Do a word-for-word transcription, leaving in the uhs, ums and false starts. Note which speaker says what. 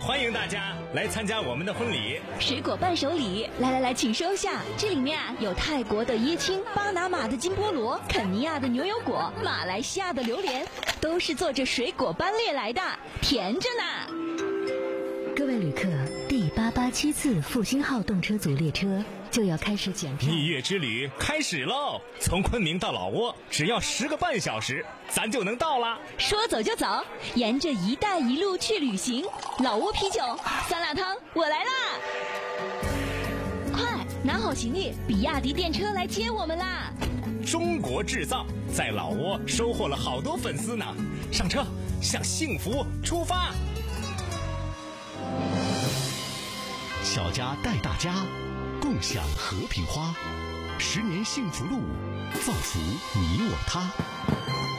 Speaker 1: 欢迎大家来参加我们的婚礼。
Speaker 2: 水果伴手礼，来来来，请收下。这里面啊有泰国的椰青、巴拿马的金菠萝、肯尼亚的牛油果、马来西亚的榴莲，都是坐着水果班列来的，甜着呢。
Speaker 3: 各位旅客，第八八七次复兴号动车组列车就要开始检票。
Speaker 1: 蜜月之旅开始喽！从昆明到老挝只要十个半小时，咱就能到啦。
Speaker 2: 说走就走，沿着一带一路去旅行。老挝啤酒、酸辣汤，我来啦！快拿好行李，比亚迪电车来接我们啦！
Speaker 1: 中国制造在老挝收获了好多粉丝呢。上车，向幸福出发！
Speaker 4: 小家带大家，共享和平花，十年幸福路，造福你我他。